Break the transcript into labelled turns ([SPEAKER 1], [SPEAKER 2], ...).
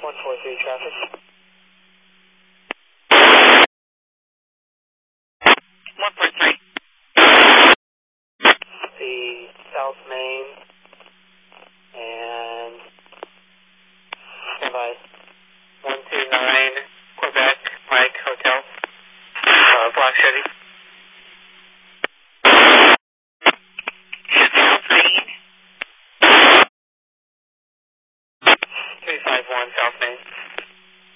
[SPEAKER 1] 143 traffic.
[SPEAKER 2] 143.
[SPEAKER 1] The South Main and stand by.